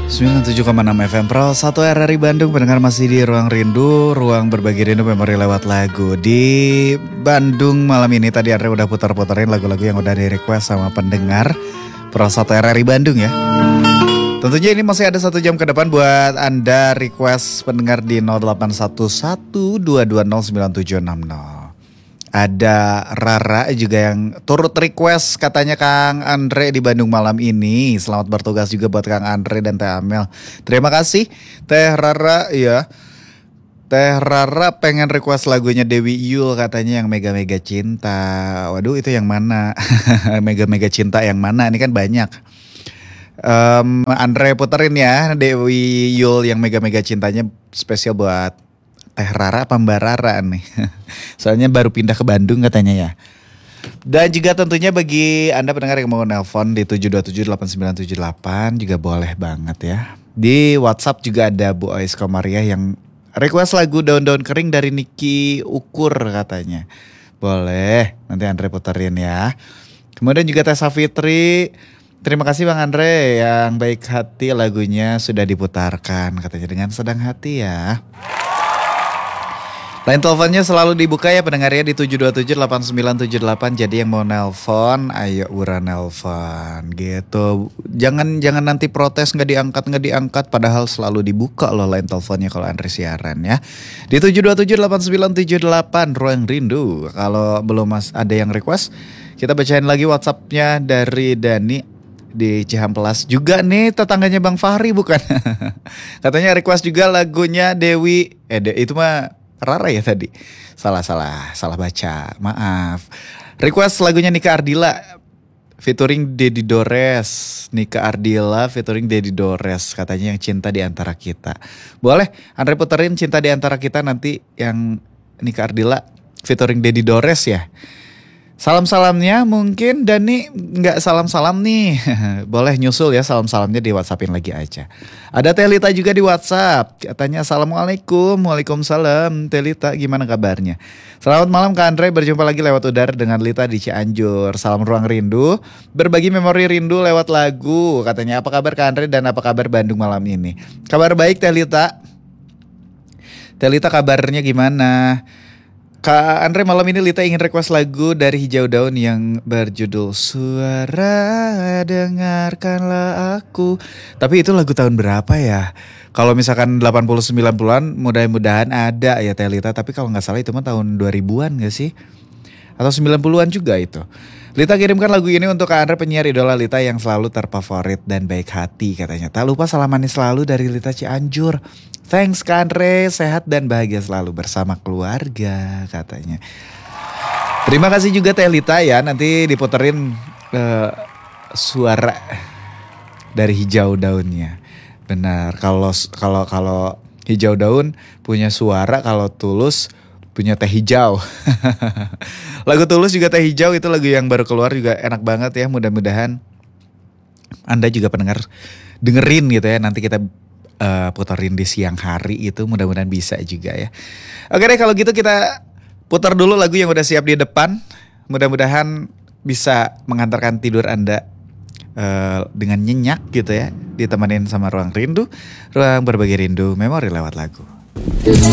97,6 FM Pro 1 RRI Bandung. Pendengar masih di Ruang Rindu, ruang berbagi rindu memori lewat lagu. Di Bandung malam ini tadi Andre udah putar-putarin lagu-lagu yang udah di request sama pendengar Pro 1 RRI Bandung ya. Tentunya ini masih ada 1 jam ke depan buat Anda request pendengar di 0811220970. Ada Rara juga yang turut request katanya Kang Andre di Bandung malam ini. Selamat bertugas juga buat Kang Andre dan Teh Amel. Terima kasih Teh Rara ya. Teh Rara pengen request lagunya Dewi Yul katanya yang Mega-Mega Cinta. Waduh itu yang mana? Mega-Mega Cinta yang mana? Ini kan banyak. Andre puterin ya Dewi Yul yang Mega-Mega Cintanya spesial buat Teh Rara apa Mbak Rara nih. Soalnya baru pindah ke Bandung katanya ya. Dan juga tentunya bagi Anda pendengar yang mau nelpon di 7278978 juga boleh banget ya. Di WhatsApp juga ada Bu Ois Komariah yang request lagu Daun-Daun Kering dari Niki Ukur katanya. Boleh, nanti Andre puterin ya. Kemudian juga Tessa Fitri, terima kasih Bang Andre yang baik hati lagunya sudah diputarkan katanya dengan sedang hati ya. Line teleponnya selalu dibuka ya pendengarnya di 7278978. Jadi yang mau nelpon, ayo buruan nelpon gitu. Jangan nanti protes nggak diangkat. Padahal selalu dibuka loh line teleponnya kalau Andre siaran ya. Di 7278978 Ruang Rindu. Kalau belum ada yang request, kita bacain lagi WhatsAppnya dari Dani di Cihampelas juga nih, tetangganya Bang Fahri bukan? Katanya request juga lagunya Dewi. Itu mah Rara ya tadi. Salah baca. Maaf. Request lagunya Nika Ardila featuring Dedi Dores. Nika Ardila featuring Dedi Dores. Katanya yang Cinta di Antara Kita. Boleh Andre puterin Cinta di Antara Kita nanti yang Nika Ardila featuring Dedi Dores ya. Salam-salamnya mungkin Dani nggak salam-salam nih. Boleh nyusul ya salam-salamnya di WhatsAppin lagi aja. Ada Telita juga di WhatsApp. Katanya Assalamualaikum. Waalaikumsalam. Telita gimana kabarnya? Selamat malam Kak Andre. Berjumpa lagi lewat udara dengan Lita di Cianjur. Salam Ruang Rindu. Berbagi memori rindu lewat lagu. Katanya apa kabar Kak Andre dan apa kabar Bandung malam ini? Kabar baik Telita. Telita kabarnya gimana? Kak Andre malam ini Lita ingin request lagu dari Hijau Daun yang berjudul Suara Dengarkanlah Aku. Tapi itu lagu tahun berapa ya? Kalau misalkan 80-90-an mudah-mudahan ada ya Teh Lita. Tapi kalau gak salah itu mah tahun 2000-an gak sih? Atau 90-an juga itu. Lita kirimkan lagu ini untuk Kak Andre penyiar idola Lita yang selalu terfavorit dan baik hati katanya. Tak lupa salam manis selalu dari Lita Cianjur. Thanks Kak Andre, sehat dan bahagia selalu bersama keluarga katanya. Terima kasih juga Teh Lita ya, nanti diputerin suara dari Hijau Daunnya. Benar, kalau Hijau Daun punya suara, kalau Tulus punya Teh Hijau. Lagu Tulus juga Teh Hijau itu lagu yang baru keluar juga enak banget ya. Mudah-mudahan Anda juga pendengar dengerin gitu ya. Nanti kita puterin di siang hari itu mudah-mudahan bisa juga ya. Oke deh kalau gitu kita putar dulu lagu yang udah siap di depan. Mudah-mudahan bisa mengantarkan tidur Anda dengan nyenyak gitu ya. Ditemenin sama Ruang Rindu, ruang berbagi rindu, memori lewat lagu.